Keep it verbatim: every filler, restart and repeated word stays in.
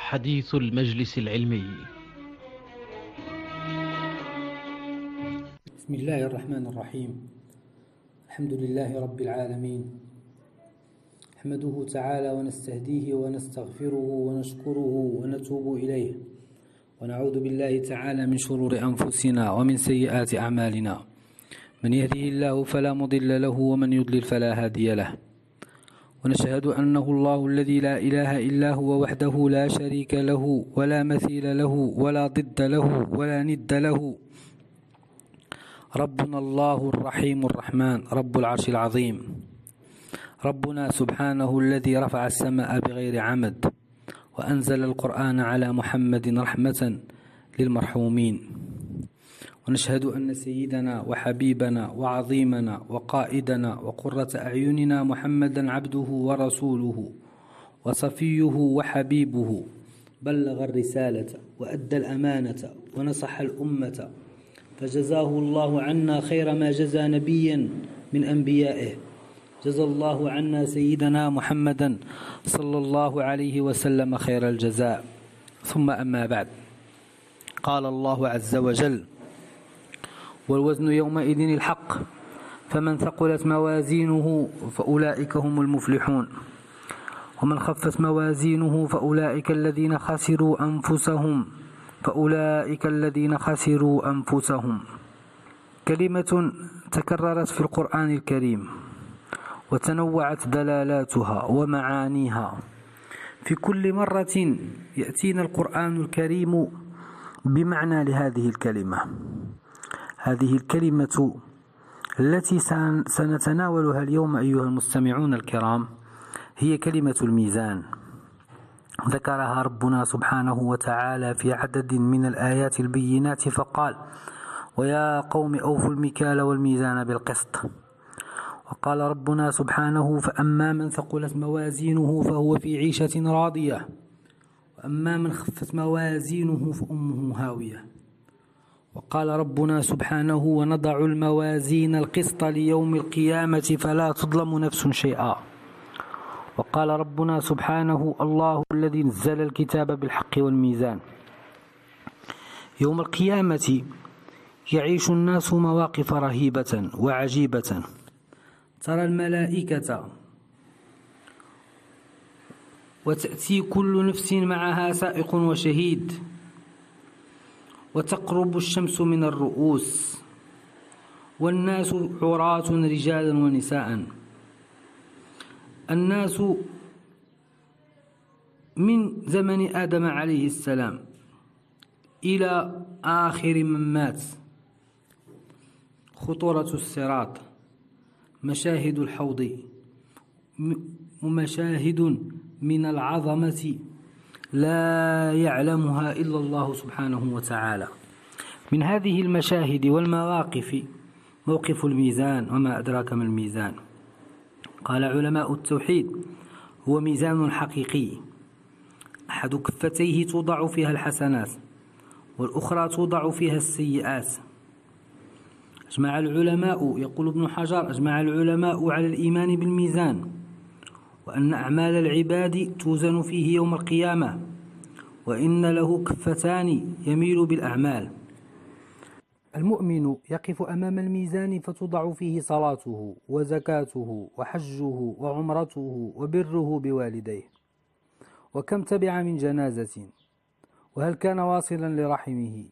حديث المجلس العلمي. بسم الله الرحمن الرحيم. الحمد لله رب العالمين، نحمده تعالى ونستهديه ونستغفره ونشكره ونتوب إليه، ونعوذ بالله تعالى من شرور أنفسنا ومن سيئات أعمالنا. من يهده الله فلا مضل له ومن يضلل فلا هادي له، ونشهد أنه الله الذي لا إله إلا هو وحده لا شريك له ولا مثيل له ولا ضد له ولا ند له. ربنا الله الرحيم الرحمن رب العرش العظيم، ربنا سبحانه الذي رفع السماء بغير عمد وأنزل القرآن على محمد رحمة للمرحومين. ونشهد أن سيدنا وحبيبنا وعظيمنا وقائدنا وقرة أعيننا محمدا عبده ورسوله وصفيه وحبيبه، بلغ الرسالة وأدى الأمانة ونصح الأمة، فجزاه الله عنا خير ما جزى نبيا من أنبيائه. جزى الله عنا سيدنا محمدا صلى الله عليه وسلم خير الجزاء. ثم أما بعد، قال الله عز وجل: والوزن يومئذ الحق فمن ثقلت موازينه فأولئك هم المفلحون، ومن خفت موازينه فأولئك الذين خسروا أنفسهم فأولئك الذين خسروا أنفسهم. كلمة تكررت في القرآن الكريم وتنوعت دلالاتها ومعانيها. في كل مرة يأتينا القرآن الكريم بمعنى لهذه الكلمة. هذه الكلمة التي سنتناولها اليوم أيها المستمعون الكرام هي كلمة الميزان. ذكرها ربنا سبحانه وتعالى في عدد من الآيات البينات فقال: ويا قوم أوفوا المكيال والميزان بالقسط. وقال ربنا سبحانه: فأما من ثقلت موازينه فهو في عيشة راضية، وأما من خفت موازينه فأمه هاوية. وقال ربنا سبحانه: ونضع الموازين القسط ليوم القيامة فلا تظلم نفس شيئا. وقال ربنا سبحانه: الله الذي نزل الكتاب بالحق والميزان. يوم القيامة يعيش الناس مواقف رهيبة وعجيبة. ترى الملائكة وتأتي كل نفس معها سائق وشهيد، وتقرب الشمس من الرؤوس، والناس عراة رجالا ونساء. الناس من زمن آدم عليه السلام إلى آخر من مات. خطورة الصراط، مشاهد الحوض، ومشاهد من العظمة لا يعلمها إلا الله سبحانه وتعالى. من هذه المشاهد والمواقف موقف الميزان، وما أدراك ما الميزان. قال علماء التوحيد: هو ميزان حقيقي، أحد كفتيه توضع فيها الحسنات والأخرى توضع فيها السيئات. أجمع العلماء، يقول ابن حجر: أجمع العلماء على الإيمان بالميزان، وأن أعمال العباد توزن فيه يوم القيامة، وإن له كفتان يميل بالأعمال. المؤمن يقف أمام الميزان فتوضع فيه صلاته وزكاته وحجه وعمرته وبره بوالديه، وكم تبع من جنازة، وهل كان واصلا لرحمه،